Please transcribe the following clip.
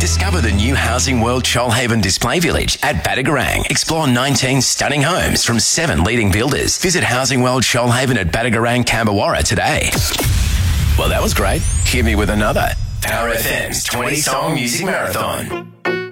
Discover the new Housing World Shoalhaven Display Village at Badagarang. Explore 19 stunning homes from 7 leading builders. Visit Housing World Shoalhaven at Badagarang, Camberwarra today. Well, that was great. Hit me with another. Power FM's 20 Song Music Marathon.